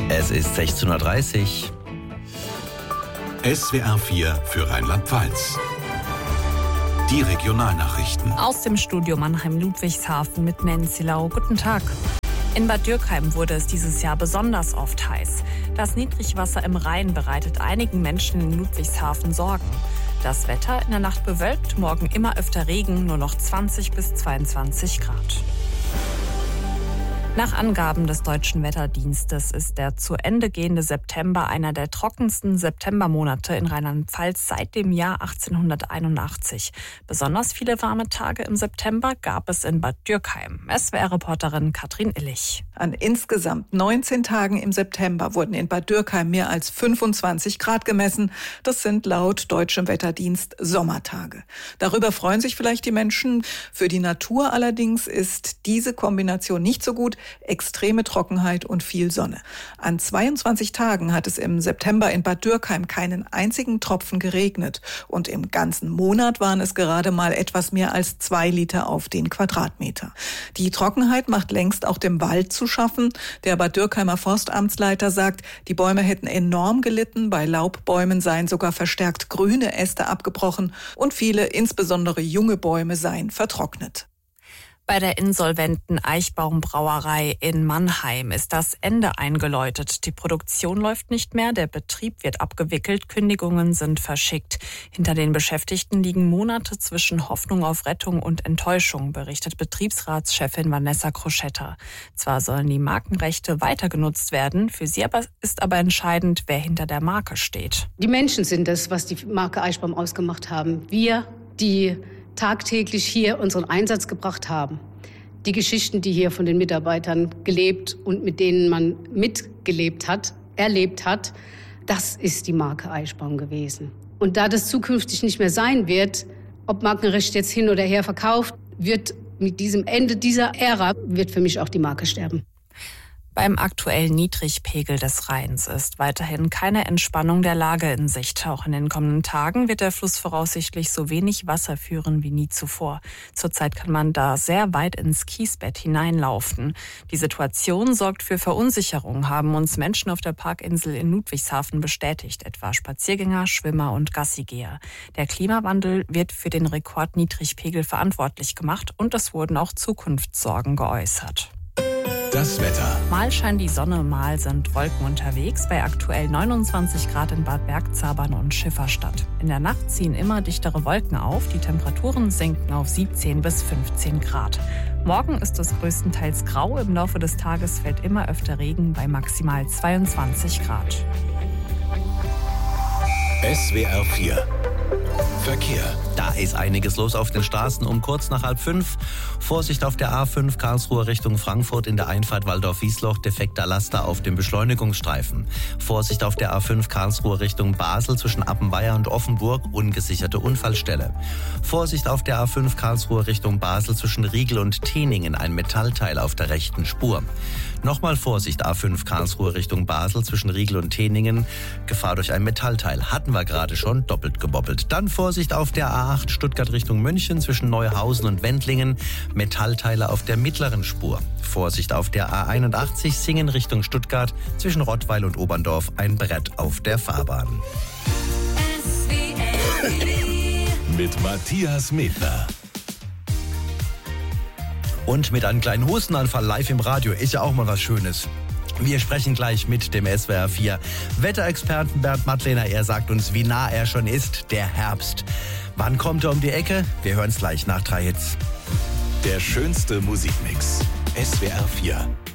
Es ist 16:30 Uhr. SWR 4 für Rheinland-Pfalz. Die Regionalnachrichten. Aus dem Studio Mannheim-Ludwigshafen mit Nancy Lau. Guten Tag. In Bad Dürkheim wurde es dieses Jahr besonders oft heiß. Das Niedrigwasser im Rhein bereitet einigen Menschen in Ludwigshafen Sorgen. Das Wetter in der Nacht bewölkt, morgen immer öfter Regen, nur noch 20 bis 22 Grad. Nach Angaben des Deutschen Wetterdienstes ist der zu Ende gehende September einer der trockensten Septembermonate in Rheinland-Pfalz seit dem Jahr 1881. Besonders viele warme Tage im September gab es in Bad Dürkheim. SWR-Reporterin Katrin Illich. An insgesamt 19 Tagen im September wurden in Bad Dürkheim mehr als 25 Grad gemessen. Das sind laut Deutschem Wetterdienst Sommertage. Darüber freuen sich vielleicht die Menschen. Für die Natur allerdings ist diese Kombination nicht so gut. Extreme Trockenheit und viel Sonne. An 22 Tagen hat es im September in Bad Dürkheim keinen einzigen Tropfen geregnet. Und im ganzen Monat waren es gerade mal etwas mehr als 2 Liter auf den Quadratmeter. Die Trockenheit macht längst auch dem Wald zu schaffen. Der Bad Dürkheimer Forstamtsleiter sagt, die Bäume hätten enorm gelitten. Bei Laubbäumen seien sogar verstärkt grüne Äste abgebrochen und viele, insbesondere junge Bäume, seien vertrocknet. Bei der insolventen Eichbaum-Brauerei in Mannheim ist das Ende eingeläutet. Die Produktion läuft nicht mehr, der Betrieb wird abgewickelt, Kündigungen sind verschickt. Hinter den Beschäftigten liegen Monate zwischen Hoffnung auf Rettung und Enttäuschung, berichtet Betriebsratschefin Vanessa Kroschetta. Zwar sollen die Markenrechte weiter genutzt werden, für sie ist aber entscheidend, wer hinter der Marke steht. Die Menschen sind es, was die Marke Eichbaum ausgemacht haben. Wir, die tagtäglich hier unseren Einsatz gebracht haben. Die Geschichten, die hier von den Mitarbeitern gelebt und mit denen man mitgelebt hat, erlebt hat, das ist die Marke Eichbaum gewesen. Und da das zukünftig nicht mehr sein wird, ob Markenrecht jetzt hin oder her verkauft, wird mit diesem Ende dieser Ära, wird für mich auch die Marke sterben. Beim aktuellen Niedrigpegel des Rheins ist weiterhin keine Entspannung der Lage in Sicht. Auch in den kommenden Tagen wird der Fluss voraussichtlich so wenig Wasser führen wie nie zuvor. Zurzeit kann man da sehr weit ins Kiesbett hineinlaufen. Die Situation sorgt für Verunsicherung, haben uns Menschen auf der Parkinsel in Ludwigshafen bestätigt, etwa Spaziergänger, Schwimmer und Gassigeher. Der Klimawandel wird für den Rekordniedrigpegel verantwortlich gemacht und es wurden auch Zukunftssorgen geäußert. Das Wetter. Mal scheint die Sonne, mal sind Wolken unterwegs, bei aktuell 29 Grad in Bad Bergzabern und Schifferstadt. In der Nacht ziehen immer dichtere Wolken auf, die Temperaturen sinken auf 17 bis 15 Grad. Morgen ist es größtenteils grau, im Laufe des Tages fällt immer öfter Regen bei maximal 22 Grad. SWR 4 Verkehr. Da ist einiges los auf den Straßen um kurz nach 4:30. Vorsicht auf der A5 Karlsruhe Richtung Frankfurt in der Einfahrt Waldorf-Wiesloch, defekter Laster auf dem Beschleunigungsstreifen. Vorsicht auf der A5 Karlsruhe Richtung Basel zwischen Appenweier und Offenburg, ungesicherte Unfallstelle. Vorsicht auf der A5 Karlsruhe Richtung Basel zwischen Riegel und Teningen, ein Metallteil auf der rechten Spur. Nochmal Vorsicht A5 Karlsruhe Richtung Basel zwischen Riegel und Teningen, Gefahr durch ein Metallteil. Hatten wir gerade schon, doppelt geboppelt. Dann Vorsicht auf der A8 Stuttgart Richtung München zwischen Neuhausen und Wendlingen, Metallteile auf der mittleren Spur. Vorsicht auf der A81 Singen Richtung Stuttgart zwischen Rottweil und Oberndorf, ein Brett auf der Fahrbahn. Mit Matthias Medler. Und mit einem kleinen Hustenanfall live im Radio ist ja auch mal was Schönes. Wir sprechen gleich mit dem SWR 4 Wetterexperten Bernd Madlener. Er sagt uns, wie nah er schon ist, der Herbst. Wann kommt er um die Ecke? Wir hören es gleich nach 3 Hits. Der schönste Musikmix. SWR 4.